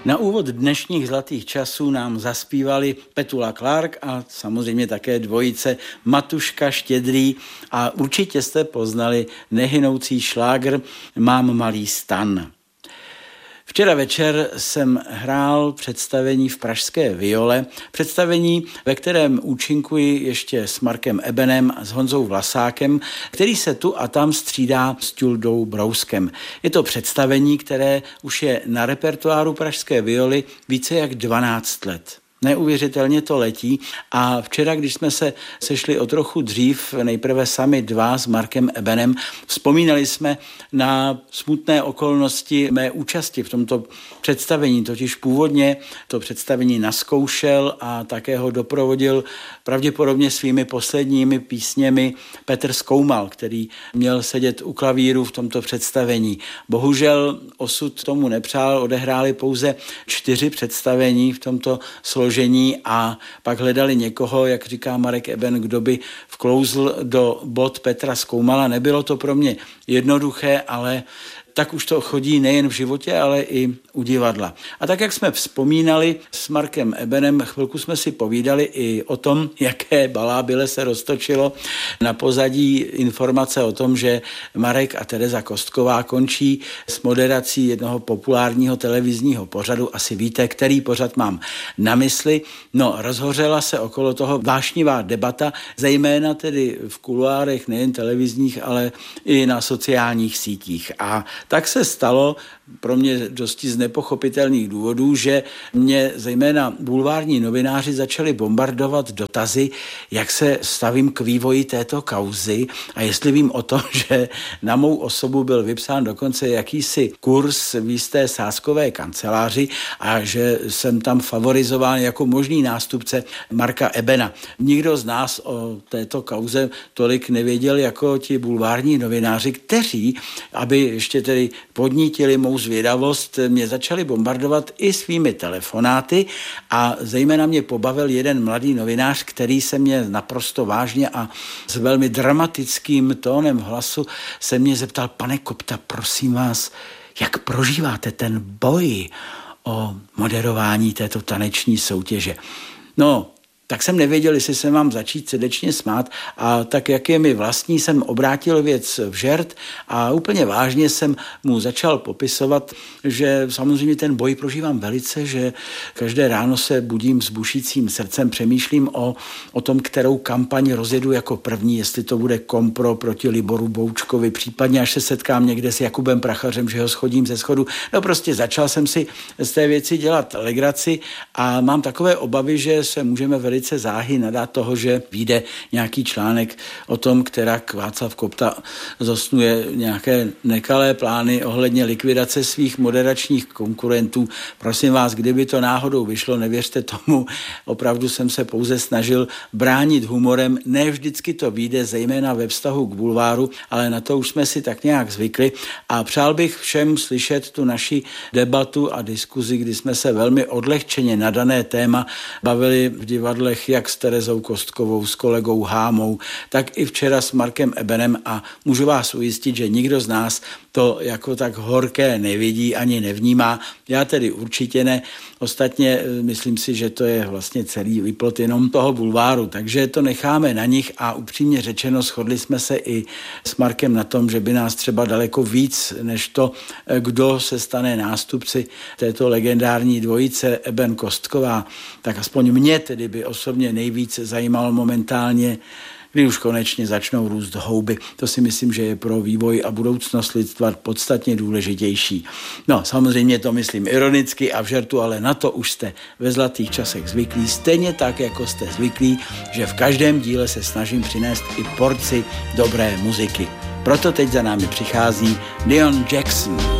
Na úvod dnešních zlatých časů nám zaspívali Petula Clark a samozřejmě také dvojice Matuška Štědrý a určitě jste poznali nehynoucí šlágr Mám malý stan. Včera večer jsem hrál představení v pražské Viole, představení, ve kterém účinkuji ještě s Markem Ebenem a s Honzou Vlasákem, který se tu a tam střídá s Ťuldou Brouskem. Je to představení, které už je na repertoáru pražské Violy více jak 12 let. Neuvěřitelně to letí a včera, když jsme se sešli o trochu dřív, nejprve sami dva s Markem Ebenem, vzpomínali jsme na smutné okolnosti mé účasti v tomto představení, totiž původně to představení nazkoušel a také ho doprovodil pravděpodobně svými posledními písněmi Petr Zkoumal, který měl sedět u klavíru v tomto představení. Bohužel osud tomu nepřál, odehráli pouze 4 představení v tomto složení a pak hledali někoho, jak říká Marek Eben, kdo by vklouzl do bod Petra Zkoumala. Nebylo to pro mě jednoduché, ale tak už to chodí nejen v životě, ale i u divadla. A tak, jak jsme vzpomínali s Markem Ebenem, chvilku jsme si povídali i o tom, jaké balábile se roztočilo na pozadí informace o tom, že Marek a Tereza Kostková končí s moderací jednoho populárního televizního pořadu. Asi víte, který pořad mám na mysli. No, rozhořela se okolo toho vášnivá debata, zejména tedy v kuloárech nejen televizních, ale i na sociálních sítích. A tak se stalo pro mě dosti z nepochopitelných důvodů, že mě zejména bulvární novináři začali bombardovat dotazy, jak se stavím k vývoji této kauzy a jestli vím o tom, že na mou osobu byl vypsán dokonce jakýsi kurz v jisté sázkové kanceláři a že jsem tam favorizován jako možný nástupce Marka Ebena. Nikdo z nás o této kauze tolik nevěděl jako ti bulvární novináři, kteří, aby ještě tedy podnítili mou zvědavost, mě začali bombardovat i svými telefonáty a zejména mě pobavil jeden mladý novinář, který se mě naprosto vážně a s velmi dramatickým tónem hlasu se mě zeptal: pane Kopta, prosím vás, jak prožíváte ten boj o moderování této taneční soutěže? No, tak jsem nevěděl, jestli se mám začít srdečně smát a tak, jak je mi vlastní, jsem obrátil věc v žert a úplně vážně jsem mu začal popisovat, že samozřejmě ten boj prožívám velice, že každé ráno se budím s bušícím srdcem, přemýšlím o tom, kterou kampaň rozjedu jako první, jestli to bude kompro proti Liboru Boučkovi, případně až se setkám někde s Jakubem Prachařem, že ho schodím ze schodu. No prostě začal jsem si z té věci dělat legraci a mám takové obavy, že se můžeme velice záhy nadát toho, že vyjde nějaký článek o tom, kterak Václav Kopta zosnuje nějaké nekalé plány ohledně likvidace svých moderačních konkurentů. Prosím vás, kdyby to náhodou vyšlo, nevěřte tomu, opravdu jsem se pouze snažil bránit humorem, ne vždycky to vyjde, zejména ve vztahu k bulváru, ale na to už jsme si tak nějak zvykli a přál bych všem slyšet tu naši debatu a diskuzi, kdy jsme se velmi odlehčeně na dané téma bavili v divadle jak s Terezou Kostkovou, s kolegou Hámou, tak i včera s Markem Ebenem a můžu vás ujistit, že nikdo z nás to jako tak horké nevidí ani nevnímá. Já tedy určitě ne. Ostatně myslím si, že to je vlastně celý výplod jenom toho bulváru, takže to necháme na nich a upřímně řečeno shodli jsme se i s Markem na tom, že by nás třeba daleko víc než to, kdo se stane nástupci této legendární dvojice Eben Kostková, tak aspoň mě tedy by osobně nejvíc zajímalo momentálně, kdy už konečně začnou růst houby. To si myslím, že je pro vývoj a budoucnost lidstva podstatně důležitější. No, samozřejmě to myslím ironicky a v žertu, ale na to už jste ve zlatých časech zvyklí. Stejně tak, jako jste zvyklí, že v každém díle se snažím přinést i porci dobré muziky. Proto teď za námi přichází Leon Jackson.